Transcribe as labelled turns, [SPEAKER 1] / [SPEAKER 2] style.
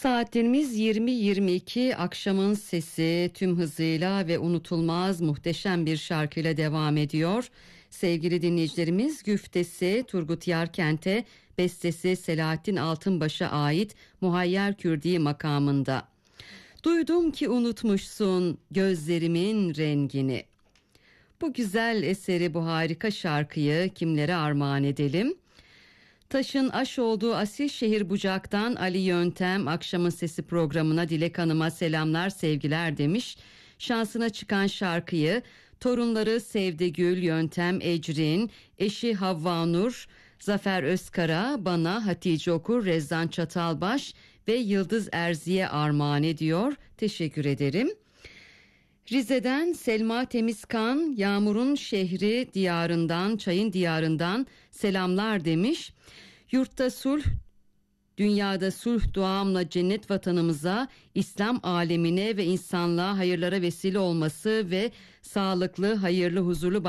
[SPEAKER 1] Saatlerimiz 20.22, akşamın sesi tüm hızıyla ve unutulmaz muhteşem bir şarkıyla devam ediyor. Sevgili dinleyicilerimiz, güftesi Turgut Yarkent'e, bestesi Selahattin Altınbaş'a ait Muhayyer Kürdi makamında. Duydum ki unutmuşsun gözlerimin rengini. Bu güzel eseri, bu harika şarkıyı kimlere armağan edelim? Taşın aş olduğu asil şehir Bucak'tan Ali Yöntem akşamın sesi programına Dilek Hanım'a selamlar sevgiler demiş. Şansına çıkan şarkıyı torunları Sevdegül, Yöntem, Ecrin, eşi Havva Nur, Zafer Özkara, bana Hatice Okur, Rezzan Çatalbaş ve Yıldız Erzi'ye armağan ediyor. Teşekkür ederim. Rize'den Selma Temizkan, Yağmur'un şehri diyarından, çayın diyarından selamlar demiş. Yurtta sulh, dünyada sulh duamla cennet vatanımıza, İslam alemine ve insanlığa hayırlara vesile olması ve sağlıklı, hayırlı, huzurlu